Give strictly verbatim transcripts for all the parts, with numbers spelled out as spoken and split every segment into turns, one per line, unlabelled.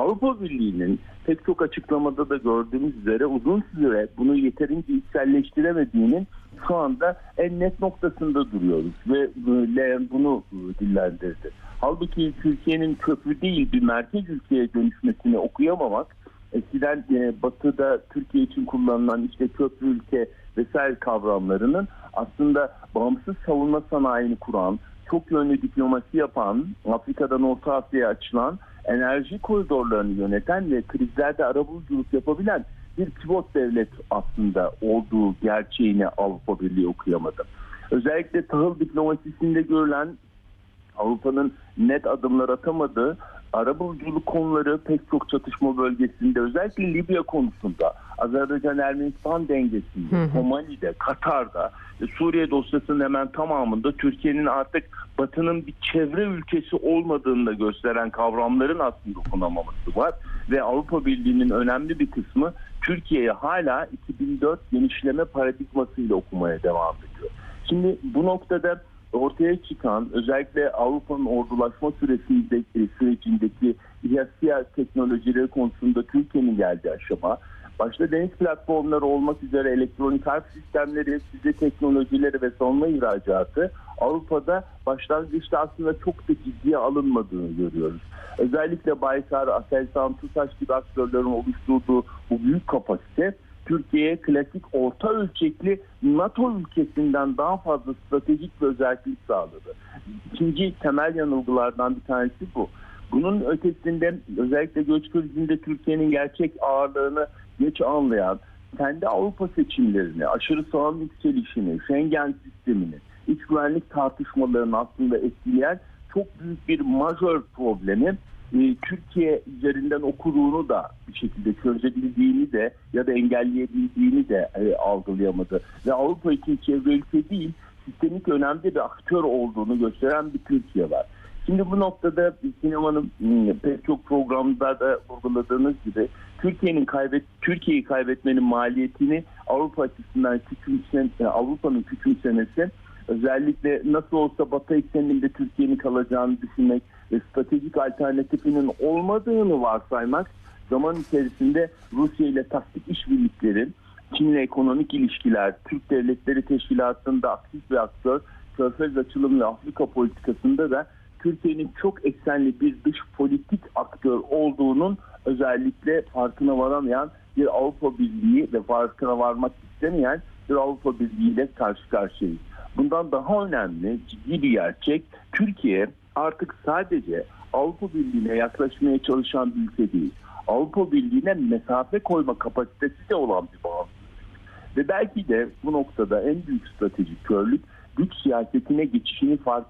Avrupa Birliği'nin pek çok açıklamada da gördüğümüz üzere uzun süre bunu yeterince içselleştiremediğinin şu anda en net noktasında duruyoruz ve Leyen bunu dillendirdi. Halbuki Türkiye'nin köprü değil bir merkez ülkeye dönüşmesini okuyamamak, eskiden e, Batı'da Türkiye için kullanılan işte köprü ülke vesaire kavramlarının aslında bağımsız savunma sanayini kuran, çok yönlü diplomasi yapan, Afrika'dan Orta Asya'ya açılan, enerji koridorlarını yöneten ve krizlerde arabuluculuk yapabilen bir pivot devlet aslında olduğu gerçeğini Avrupa Birliği okuyamadı. Özellikle tahıl diplomasisinde görülen Avrupa'nın net adımlar atamadığı arabuluculuk konuları pek çok çatışma bölgesinde, özellikle Libya konusunda, Azerbaycan-Ermenistan dengesinde, Somali'de, Katar'da, Suriye dosyasının hemen tamamında Türkiye'nin artık Batı'nın bir çevre ülkesi olmadığını da gösteren kavramların aslında okunamaması var. Ve Avrupa Birliği'nin önemli bir kısmı Türkiye'yi hala iki bin dört genişleme paradigmasıyla okumaya devam ediyor. Şimdi bu noktada ortaya çıkan, özellikle Avrupa'nın ordulaşma sürecindeki, sürecindeki İHA teknolojileri konusunda Türkiye'nin geldiği aşama, başta deniz platformları olmak üzere elektronik harp sistemleri, füze teknolojileri ve savunma ihracatı Avrupa'da başlangıçta aslında çok da ciddiye alınmadığını görüyoruz. Özellikle Baykar, Aselsan, TUSAŞ gibi aktörlerin oluşturduğu bu büyük kapasite Türkiye'ye klasik orta ölçekli NATO ülkesinden daha fazla stratejik bir özellik sağladı. İkinci temel yanılgılardan bir tanesi bu. Bunun ötesinde özellikle göç krizinde Türkiye'nin gerçek ağırlığını geç anlayan, kendi Avrupa seçimlerini, aşırı sağın yükselişini, Schengen sistemini, iç güvenlik tartışmalarını aslında etkileyen çok büyük bir majör problemi e, Türkiye üzerinden okuduğunu da bir şekilde çözebildiğini de ya da engelleyebildiğini de e, algılayamadı. Ve Avrupa için çevre ülke değil, sistemik önemli bir aktör olduğunu gösteren bir Türkiye var. Şimdi bu noktada sinemanın pek çok programda da vurguladığınız gibi Türkiye'nin kaybet Türkiye'yi kaybetmenin maliyetini Avrupa açısından küçümsen Avrupa'nın küçümsemesi, özellikle nasıl olsa Batı ekseninde Türkiye'nin kalacağını düşünmek ve stratejik alternatifinin olmadığını varsaymak, zaman içerisinde Rusya ile taktik işbirlikleri, Çin'le ekonomik ilişkiler, Türk Devletleri Teşkilatı'nda aktif bir aktör, Körfez açılım ve Afrika politikasında da Türkiye'nin çok eksenli bir dış politik aktör olduğunun özellikle farkına varamayan bir Avrupa Birliği ve farkına varmak istemeyen bir Avrupa Birliği ile karşı karşıyayız. Bundan daha önemli, ciddi bir gerçek, Türkiye artık sadece Avrupa Birliği'ne yaklaşmaya çalışan bir ülke değil, Avrupa Birliği'ne mesafe koyma kapasitesi de olan bir bağımsızlık. Ve belki de bu noktada en büyük stratejik körlük, güç siyasetine geçişini fark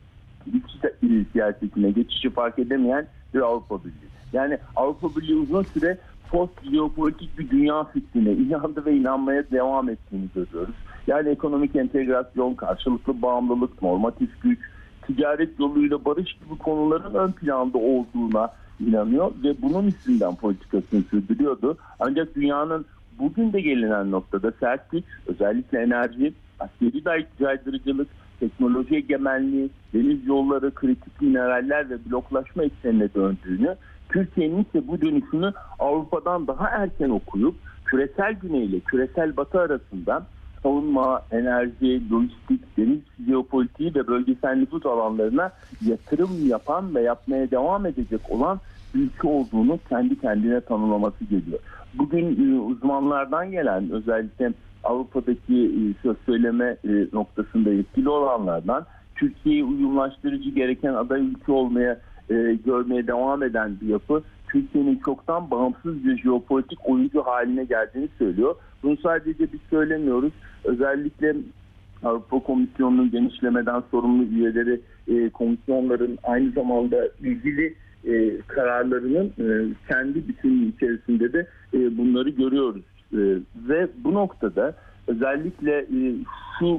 güç siyasetine geçişi fark edemeyen bir Avrupa Birliği. Yani Avrupa Birliği uzun süre post jeopolitik bir dünya fikrine inandı ve inanmaya devam ettiğini görüyoruz. Yani ekonomik entegrasyon, karşılıklı bağımlılık, normatif güç, ticaret yoluyla barış gibi konuların ön planda olduğuna inanıyor ve bunun üstünden politikasını sürdürüyordu. Ancak dünyanın bugün de gelinen noktada sert güç, özellikle enerji, askeri caydırıcılık, teknoloji egemenliği, deniz yolları, kritik mineraller ve bloklaşma eksenine döndüğünü, Türkiye'nin ise bu dönüşünü Avrupa'dan daha erken okuyup küresel güney ile küresel batı arasında savunma, enerji, lojistik, deniz jeopolitiği ve bölgesel nüfus alanlarına yatırım yapan ve yapmaya devam edecek olan ülke olduğunu kendi kendine tanımlaması geliyor. Bugün uzmanlardan gelen, özellikle Avrupa'daki söz söyleme noktasında etkili olanlardan, Türkiye'yi uyumlaştırıcı gereken aday ülke olmaya e, görmeye devam eden bir yapı, Türkiye'nin çoktan bağımsız bir jeopolitik oyuncu haline geldiğini söylüyor. Bunu sadece biz söylemiyoruz. Özellikle Avrupa Komisyonu'nun genişlemeden sorumlu üyeleri, e, komisyonların aynı zamanda ilgili e, kararlarının e, kendi bütünü içerisinde de e, bunları görüyoruz. E, ve bu noktada özellikle e, şu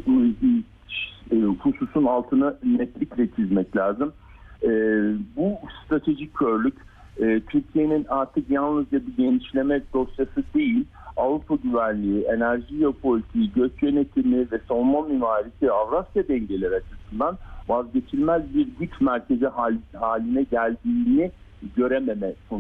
e, hususun altını netlikle çizmek lazım. E, bu stratejik körlük e, Türkiye'nin artık yalnızca bir genişleme dosyası değil, Avrupa güvenliği, enerji jeopolitiği, göç yönetimi ve savunma mimarisi, Avrasya dengeleri açısından vazgeçilmez bir güç merkezi haline geldiğini görememe sonucu.